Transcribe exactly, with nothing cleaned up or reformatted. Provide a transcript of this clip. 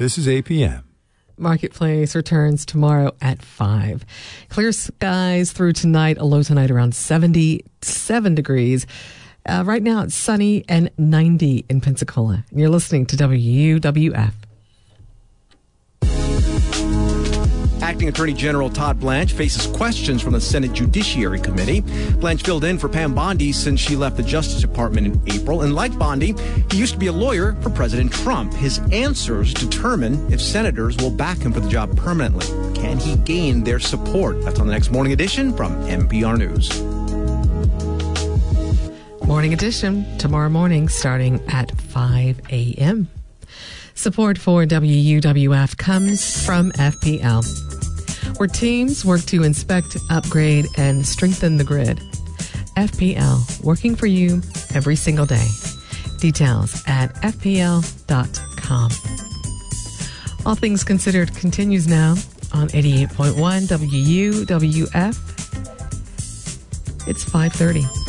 This is A P M. Marketplace returns tomorrow at five. Clear skies through tonight, a low tonight around seventy-seven degrees. Uh, right now it's sunny and ninety in Pensacola. And you're listening to W U W F. Acting Attorney General Todd Blanche faces questions from the Senate Judiciary Committee. Blanche filled in for Pam Bondi since she left the Justice Department in April. And like Bondi, he used to be a lawyer for President Trump. His answers determine if senators will back him for the job permanently. Can he gain their support? That's on the next Morning Edition from N P R News. Morning Edition, tomorrow morning starting at five a.m. Support for W U W F comes from F P L, where teams work to inspect, upgrade, and strengthen the grid. F P L, working for you every single day. Details at f p l dot com. All Things Considered continues now on eighty-eight point one W U W F. It's five thirty.